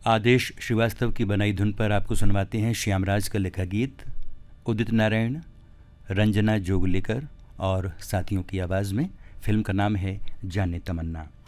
आदेश श्रीवास्तव की बनाई धुन पर आपको सुनवाते हैं श्यामराज का लिखा गीत, उदित नारायण, रंजना जोगलेकर और साथियों की आवाज़ में। फिल्म का नाम है जाने तमन्ना।